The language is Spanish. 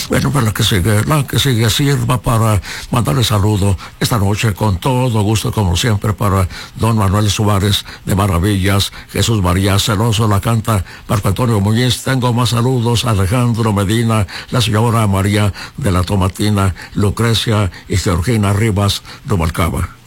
Bueno, pues la que sigue sirva para mandarle saludo esta noche con todo gusto, como siempre, para don Manuel Suárez de Maravillas, Jesús María Celoso la canta, Marco Antonio Muñiz. Tengo más saludos, Alejandro Medina, la señora María de la Tomatina, Lucrecia y Georgina Rivas Rubalcaba.